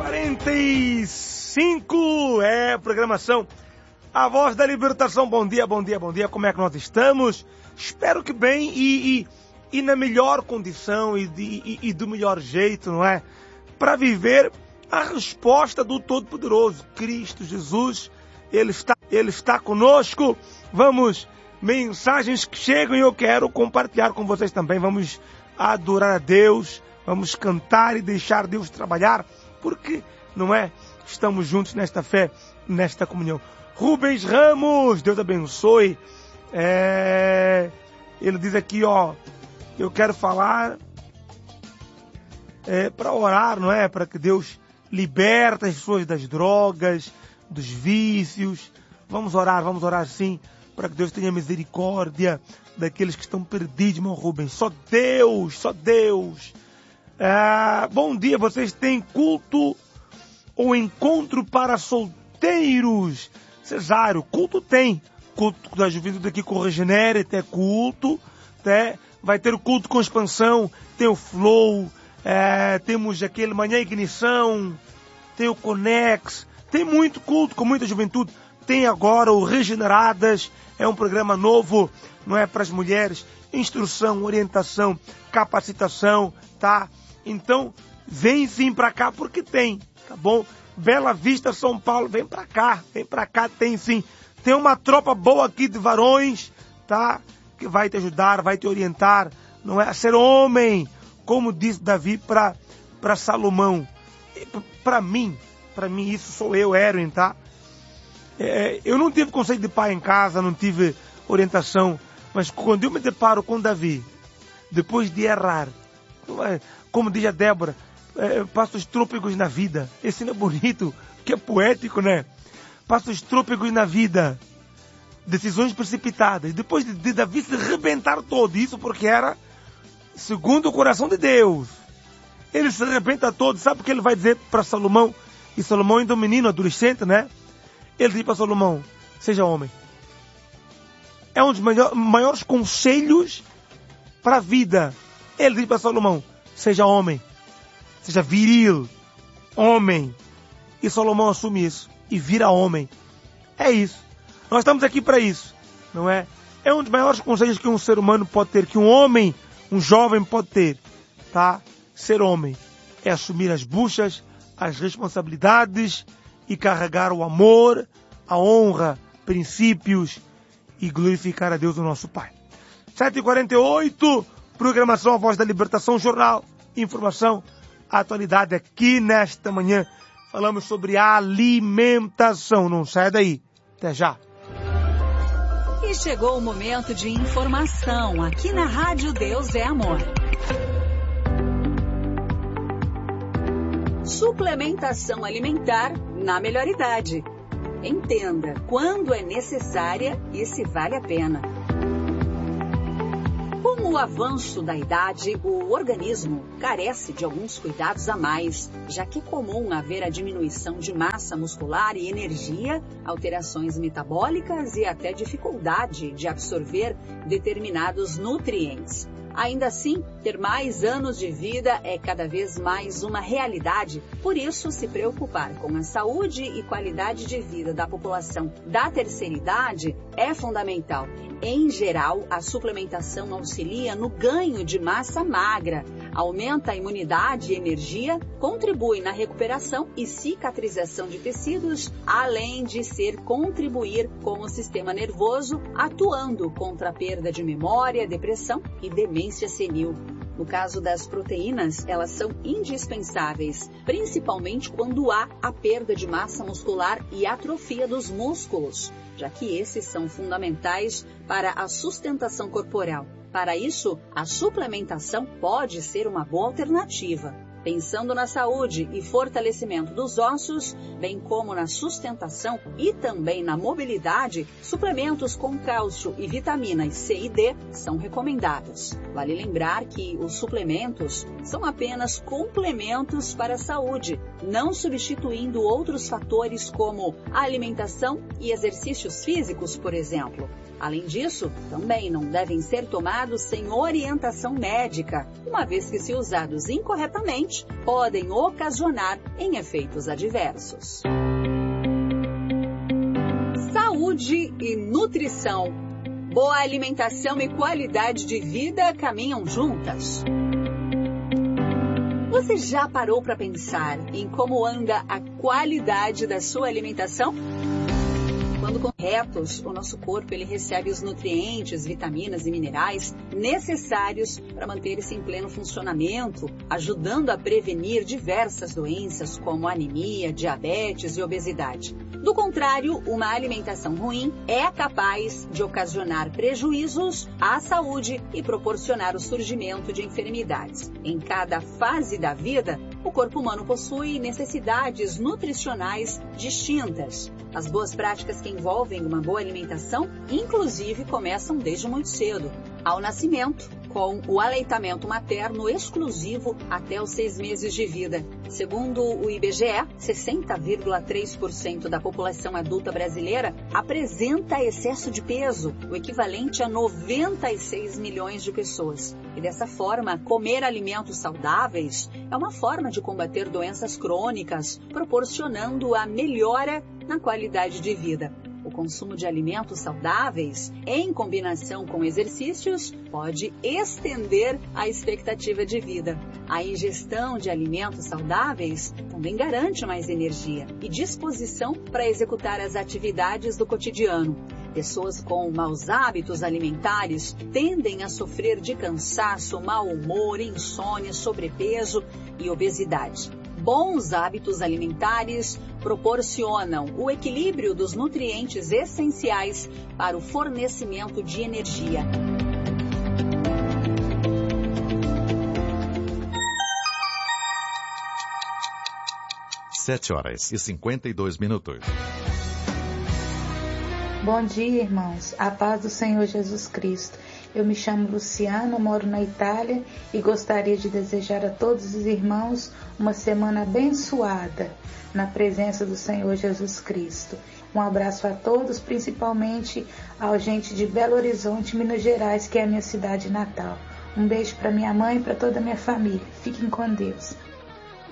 7h45 é programação A Voz da Libertação. Bom dia, bom dia, bom dia. Como é que nós estamos? Espero que bem e na melhor condição e do melhor jeito, não é? Para viver a resposta do Todo-Poderoso, Cristo Jesus. Ele está conosco. Vamos, mensagens que chegam e eu quero compartilhar com vocês também. Vamos adorar a Deus, vamos cantar e deixar Deus trabalhar, porque, não é? Estamos juntos nesta fé, nesta comunhão. Rubens Ramos, Deus abençoe. Ele diz aqui, ó, eu quero falar para orar, não é? Para que Deus liberte as pessoas das drogas, dos vícios. Vamos orar sim, para que Deus tenha misericórdia daqueles que estão perdidos, meu Rubens. Só Deus. Bom dia, vocês têm culto ou encontro para solteiros? Cesário, culto tem. Culto da juventude aqui com o Regenere, tem culto, né? Vai ter o culto com expansão, tem o Flow, temos aquele Manhã Ignição, tem o Conex, tem muito culto com muita juventude. Tem agora o Regeneradas, é um programa novo, não é, para as mulheres, instrução, orientação, capacitação, tá? Então, vem sim pra cá porque tem, tá bom? Bela Vista, São Paulo, vem pra cá, tem sim. Tem uma tropa boa aqui de varões, tá? Que vai te ajudar, vai te orientar, não é? A ser homem, como disse Davi para Salomão. Para mim, isso sou eu, Erwin, tá? Eu não tive conselho de pai em casa, não tive orientação, mas quando eu me deparo com Davi, depois de errar, como diz a Débora, passos trôpegos na vida. Esse não é bonito, que é poético, né? Passos trôpegos na vida, decisões precipitadas, depois de Davi se arrebentar todo, isso porque era segundo o coração de Deus. Ele se arrebenta todo, sabe o que ele vai dizer para Salomão? E Salomão ainda é um menino, adolescente, né? Ele diz para Salomão, seja homem. É um dos maiores conselhos para a vida. Ele diz para Salomão, seja homem, seja viril, homem. E Salomão assume isso e vira homem. É isso. Nós estamos aqui para isso, não é? É um dos maiores conselhos que um ser humano pode ter, que um homem, um jovem pode ter, tá? Ser homem é assumir as buchas, as responsabilidades e carregar o amor, a honra, princípios e glorificar a Deus, o nosso Pai. 7h48, programação A Voz da Libertação, jornal, informação, atualidade aqui nesta manhã. Falamos sobre alimentação. Não sai daí. Até já. E chegou o momento de informação aqui na Rádio Deus é Amor. Suplementação alimentar na melhor idade. Entenda quando é necessária e se vale a pena. Com o avanço da idade, o organismo carece de alguns cuidados a mais, já que é comum haver a diminuição de massa muscular e energia, alterações metabólicas e até dificuldade de absorver determinados nutrientes. Ainda assim, ter mais anos de vida é cada vez mais uma realidade. Por isso, se preocupar com a saúde e qualidade de vida da população da terceira idade é fundamental. Em geral, a suplementação auxilia no ganho de massa magra, aumenta a imunidade e energia, contribui na recuperação e cicatrização de tecidos, além de contribuir com o sistema nervoso, atuando contra a perda de memória, depressão e demência senil. No caso das proteínas, elas são indispensáveis, principalmente quando há a perda de massa muscular e atrofia dos músculos, já que esses são fundamentais para a sustentação corporal. Para isso, a suplementação pode ser uma boa alternativa. Pensando na saúde e fortalecimento dos ossos, bem como na sustentação e também na mobilidade, suplementos com cálcio e vitaminas C e D são recomendados. Vale lembrar que os suplementos são apenas complementos para a saúde, não substituindo outros fatores como a alimentação e exercícios físicos, por exemplo. Além disso, também não devem ser tomados sem orientação médica, uma vez que, se usados incorretamente, forte podem ocasionar em efeitos adversos. Saúde e nutrição. Boa alimentação e qualidade de vida caminham juntas. Você já parou para pensar em como anda a qualidade da sua alimentação? Quando corretos, o nosso corpo ele recebe os nutrientes, vitaminas e minerais necessários para manter-se em pleno funcionamento, ajudando a prevenir diversas doenças como anemia, diabetes e obesidade. Do contrário, uma alimentação ruim é capaz de ocasionar prejuízos à saúde e proporcionar o surgimento de enfermidades. Em cada fase da vida, o corpo humano possui necessidades nutricionais distintas. As boas práticas que envolvem uma boa alimentação, inclusive, começam desde muito cedo, ao nascimento, com o aleitamento materno exclusivo até os 6 meses de vida. Segundo o IBGE, 60,3% da população adulta brasileira apresenta excesso de peso, o equivalente a 96 milhões de pessoas. E dessa forma, comer alimentos saudáveis é uma forma de combater doenças crônicas, proporcionando a melhora na qualidade de vida. O consumo de alimentos saudáveis, em combinação com exercícios, pode estender a expectativa de vida. A ingestão de alimentos saudáveis também garante mais energia e disposição para executar as atividades do cotidiano. Pessoas com maus hábitos alimentares tendem a sofrer de cansaço, mau humor, insônia, sobrepeso e obesidade. Bons hábitos alimentares proporcionam o equilíbrio dos nutrientes essenciais para o fornecimento de energia. Sete horas e 52 minutos. Bom dia, irmãos. A paz do Senhor Jesus Cristo. Eu me chamo Luciana, moro na Itália e gostaria de desejar a todos os irmãos uma semana abençoada na presença do Senhor Jesus Cristo. Um abraço a todos, principalmente ao gente de Belo Horizonte, Minas Gerais, que é a minha cidade natal. Um beijo para minha mãe e para toda a minha família. Fiquem com Deus.